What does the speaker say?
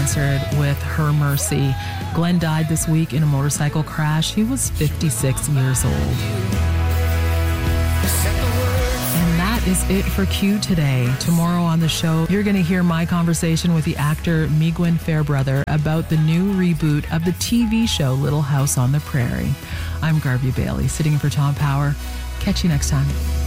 answered with Her Mercy. Glenn died this week in a motorcycle crash. He was 56 years old. And that is it for Q today. Tomorrow on the show, you're going to hear my conversation with the actor Migwen Fairbrother about the new reboot of the TV show Little House on the Prairie. I'm Garvey Bailey, sitting in for Tom Power. Catch you next time.